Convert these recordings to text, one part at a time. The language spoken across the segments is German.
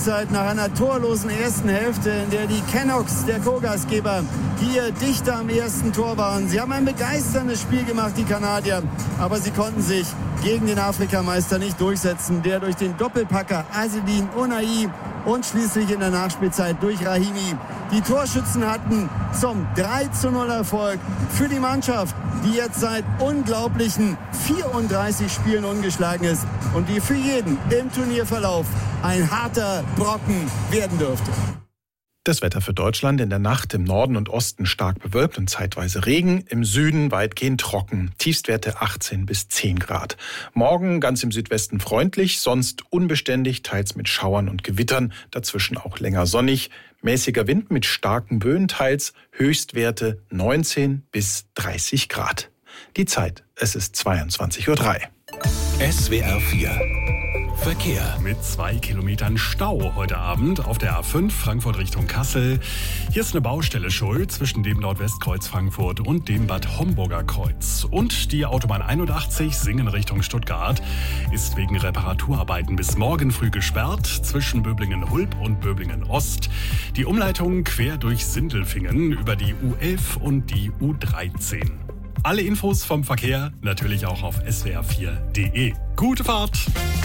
Halbzeit nach einer torlosen ersten Hälfte, in der die Canucks, der Co-Gastgeber, hier dichter am ersten Tor waren. Sie haben ein begeisterndes Spiel gemacht, die Kanadier, aber sie konnten sich gegen den Afrikameister nicht durchsetzen, der durch den Doppelpacker Azzedine Ounahi und schließlich in der Nachspielzeit durch Rahimi die Torschützen hatten zum 3:0 Erfolg für die Mannschaft, die jetzt seit unglaublichen 34 Spielen ungeschlagen ist und die für jeden im Turnierverlauf ein harter Brocken werden dürfte. Das Wetter für Deutschland: in der Nacht im Norden und Osten stark bewölkt und zeitweise Regen, im Süden weitgehend trocken, Tiefstwerte 18 bis 10 Grad. Morgen ganz im Südwesten freundlich, sonst unbeständig, teils mit Schauern und Gewittern, dazwischen auch länger sonnig, mäßiger Wind mit starken Böen, teils Höchstwerte 19 bis 30 Grad. Die Zeit: es ist 22:03 Uhr. SWR 4 Verkehr. Mit 2 Kilometern Stau heute Abend auf der A5 Frankfurt Richtung Kassel. Hier ist eine Baustelle schuld zwischen dem Nordwestkreuz Frankfurt und dem Bad Homburger Kreuz. Und die Autobahn 81 Singen Richtung Stuttgart ist wegen Reparaturarbeiten bis morgen früh gesperrt zwischen Böblingen-Hulb und Böblingen-Ost. Die Umleitung quer durch Sindelfingen über die U11 und die U13. Alle Infos vom Verkehr natürlich auch auf swr4.de. Gute Fahrt!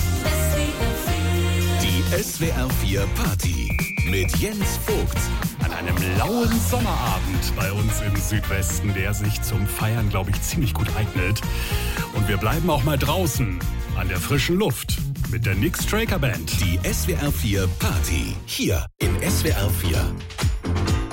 Die SWR 4 Party mit Jens Vogt. An einem lauen Sommerabend bei uns im Südwesten, der sich zum Feiern, glaube ich, ziemlich gut eignet. Und wir bleiben auch mal draußen an der frischen Luft mit der Nick Straker Band. Die SWR 4 Party hier in SWR 4.